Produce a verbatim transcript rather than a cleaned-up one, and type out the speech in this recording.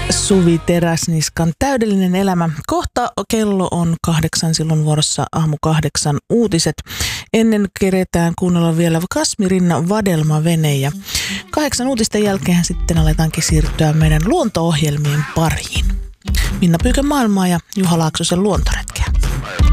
Suvi Teräsniskan Täydellinen elämä. Kohta kello on kahdeksan, silloin vuorossa aamu kahdeksan uutiset. Ennen keretään kuunnella vielä Kasmirin Vadelma-vene ja kahdeksan uutisten jälkeen sitten aletaankin siirtyä meidän luonto-ohjelmien pariin. Minna Pyykän maailmaa ja Juha Laaksosen luontoretki.